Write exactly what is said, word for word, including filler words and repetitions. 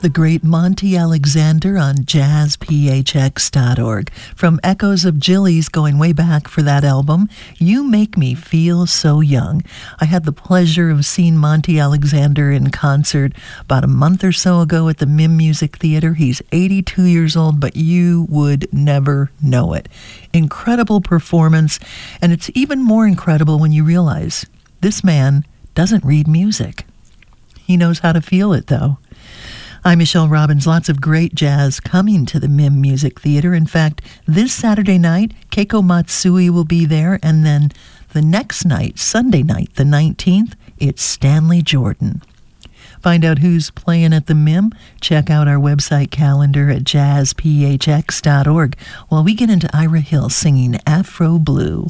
The great Monty Alexander on jazz p h x dot org. From Echoes of Jilly's going way back for that album, You Make Me Feel So Young. I had the pleasure of seeing Monty Alexander in concert about a month or so ago at the Mim Music Theater. He's eighty-two years old, but you would never know it. Incredible performance, and it's even more incredible when you realize this man doesn't read music. He knows how to feel it, though. I'm Michelle Robbins. Lots of great jazz coming to the Mim Music Theater. In fact, this Saturday night, Keiko Matsui will be there, and then the next night, Sunday night, the nineteenth, it's Stanley Jordan. Find out who's playing at the Mim. Check out our website calendar at jazz p h x dot org while we get into Ira Hill singing Afro Blue.